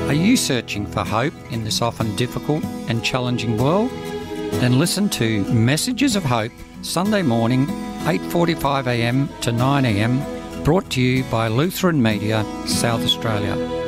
Are you searching for hope in this often difficult and challenging world? Then listen to Messages of Hope, Sunday morning, 8:45am to 9am, brought to you by Lutheran Media, South Australia.